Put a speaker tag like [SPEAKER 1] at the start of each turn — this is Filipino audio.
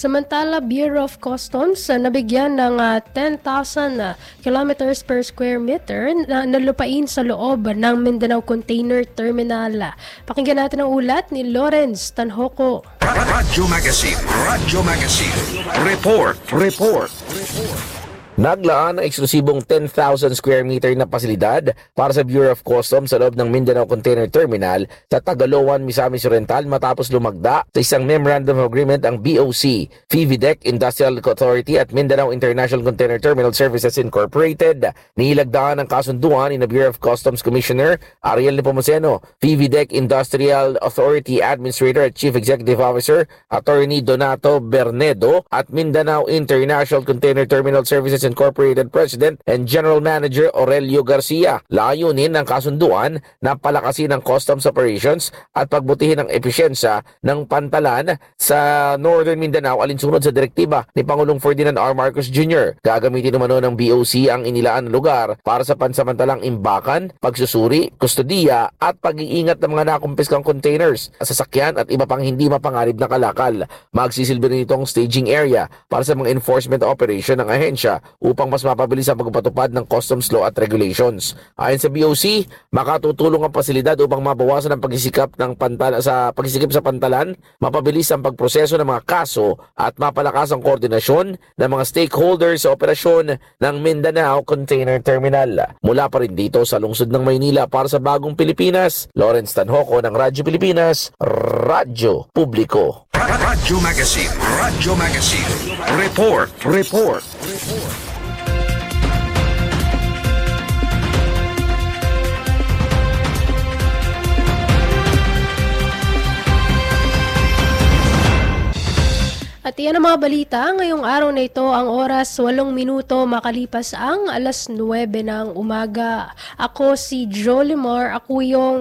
[SPEAKER 1] Samantala, Bureau of Customs nabigyan ng 10,000 kilometers per square meter na nalupain sa loob ng Mindanao Container Terminal. Pakinggan natin ang ulat ni Lawrence Tanhoco.
[SPEAKER 2] Radyo Magazine. Report.
[SPEAKER 3] Naglaan ang eksklusibong 10,000 square meter na pasilidad para sa Bureau of Customs sa loob ng Mindanao Container Terminal sa Tagaloan, Misamis Oriental matapos lumagda sa isang Memorandum of Agreement ang BOC, FIVIDEC Industrial Authority at Mindanao International Container Terminal Services Incorporated. Nilagdaan ang kasunduan ni Bureau of Customs Commissioner Ariel Nepomuceno, FIVIDEC Industrial Authority Administrator at Chief Executive Officer Attorney Donato Bernedo at Mindanao International Container Terminal Services Incorporated President and General Manager Aurelio Garcia. Layunin ng kasunduan na palakasin ang customs operations at pagbutihin ang episyensya ng pantalan sa Northern Mindanao alinsunod sa direktiba ni Pangulong Ferdinand R. Marcos Jr. Gagamitin umano ng BOC ang inilaan na lugar para sa pansamantalang imbakan, pagsusuri, kustodiya at pag-iingat ng mga nakumpiskang containers, sasakyan at iba pang hindi mapanganib na kalakal. Magsisilbi rin itong staging area para sa mga enforcement operation ng ahensya upang mas mapabilis ang pagpapatupad ng customs law at regulations. Ayon sa BOC, makatutulong ang pasilidad upang mabawasan ang pagsisikip sa pantalan, mapabilis ang pagproseso ng mga kaso at mapalakas ang koordinasyon ng mga stakeholders sa operasyon ng Mindanao Container Terminal. Mula pa rin dito sa lungsod ng Maynila para sa Bagong Pilipinas, Lawrence Tanhoco ng Radyo Pilipinas, Radyo Publiko.
[SPEAKER 2] Radyo Magazine. Report.
[SPEAKER 1] At iyan ang mga balita. Ngayong araw na ito, ang oras 8 minuto makalipas ang 9:00 ng umaga. Ako si Jolimar, ako yung